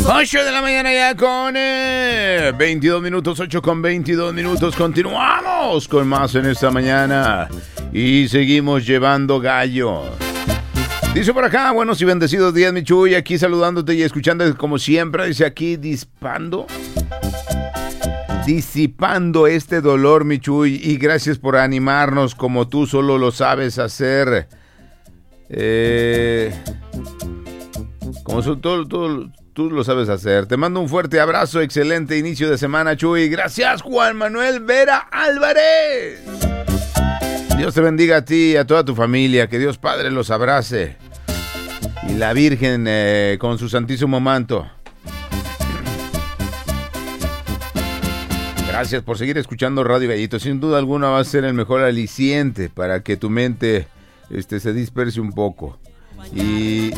8 de la mañana ya con 22 minutos, 8 con 22 minutos. Continuamos con más en esta mañana y seguimos llevando gallo. Dice por acá, buenos y bendecidos días, mi Chuy, aquí saludándote y escuchando como siempre. Dice aquí, disipando este dolor, mi Chuy, y gracias por animarnos como tú solo lo sabes hacer. Como tú lo sabes hacer. Te mando un fuerte abrazo, excelente inicio de semana, Chuy. Gracias, Juan Manuel Vera Álvarez. Dios te bendiga a ti y a toda tu familia. Que Dios Padre los abrace. Y la Virgen con su santísimo manto. Gracias por seguir escuchando Radio Gallito. Sin duda alguna va a ser el mejor aliciente para que tu mente se disperse un poco. Y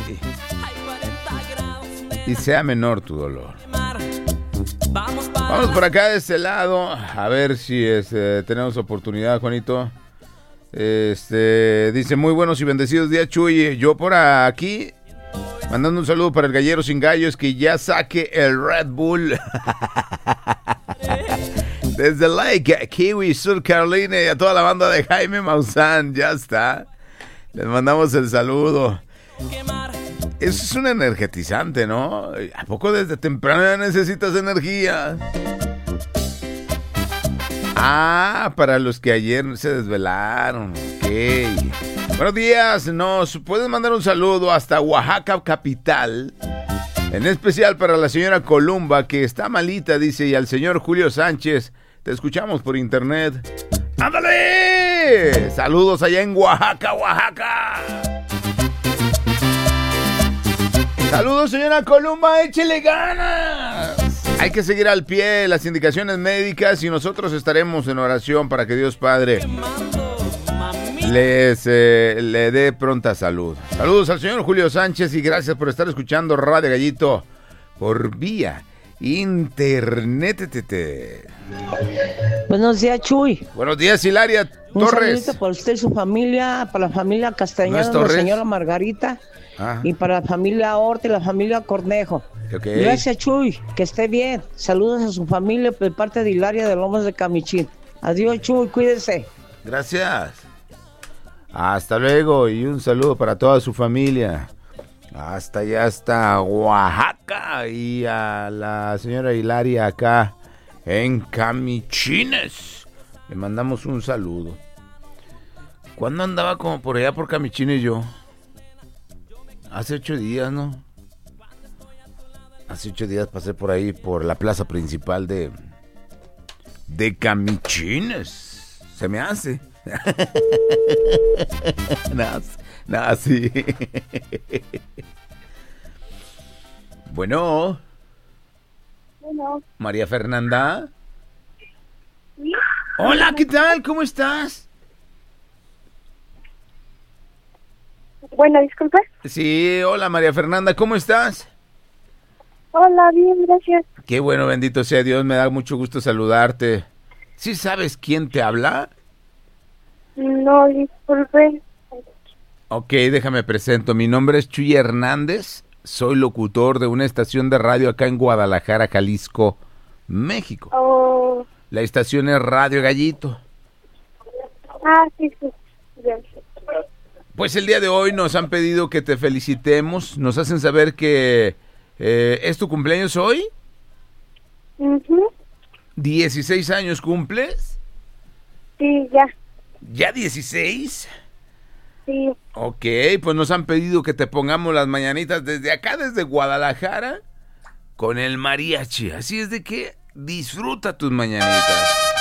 sea menor tu dolor. Vamos por acá de este lado. A ver si tenemos oportunidad, Juanito. Dice, muy buenos y bendecidos días, Chuy. Yo por aquí, mandando un saludo para el gallero sin gallos, que ya saque el Red Bull. Desde Lake Kiwi, Sur Carolina, y a toda la banda de Jaime Maussan. Ya está. Les mandamos el saludo. Eso es un energetizante, ¿no? ¿A poco desde temprano ya necesitas energía? Ah, para los que ayer se desvelaron. Ok. Buenos días. Nos puedes mandar un saludo hasta Oaxaca capital. En especial para la señora Columba, que está malita, dice, y al señor Julio Sánchez. Te escuchamos por internet. ¡Ándale! Saludos allá en Oaxaca, Oaxaca. Saludos, señora Columba, échele ganas. Hay que seguir al pie las indicaciones médicas y nosotros estaremos en oración para que Dios Padre le dé pronta salud. Saludos al señor Julio Sánchez y gracias por estar escuchando Radio Gallito por vía internet. Buenos días, Chuy. Buenos días, Hilaria Torres. Un saludito para usted y su familia, para la familia Castañeda, la señora Margarita. Ajá. Y para la familia Horta y la familia Cornejo. Okay. Gracias, Chuy, que esté bien. Saludos a su familia de parte de Hilaria de Lomas de Camichín. Adiós, Chuy, cuídese. Gracias. Hasta luego y un saludo para toda su familia. Hasta allá hasta Oaxaca y a la señora Hilaria acá en Camichines. Le mandamos un saludo. ¿Cuándo andaba como por allá por Camichines yo? Hace 8 días, ¿no? Hace 8 días pasé por ahí, por la plaza principal de Camichines. Se me hace. Nada, sí. Bueno. María Fernanda. ¿Sí? Hola, ¿qué tal? ¿Cómo estás? Bueno, disculpe. Sí, hola María Fernanda, ¿cómo estás? Hola, bien, gracias. Qué bueno, bendito sea Dios, me da mucho gusto saludarte. ¿Sí sabes quién te habla? No, disculpe. Ok, déjame presento. Mi nombre es Chuy Hernández, soy locutor de una estación de radio acá en Guadalajara, Jalisco, México. Oh. La estación es Radio Gallito. Ah, sí, bien. Pues el día de hoy nos han pedido que te felicitemos, nos hacen saber que ¿es tu cumpleaños hoy? Uh-huh. 16 años cumples. Sí, ya. ¿Ya 16? Sí. Ok, pues nos han pedido que te pongamos las mañanitas desde acá, desde Guadalajara, con el mariachi. Así es de que disfruta tus mañanitas.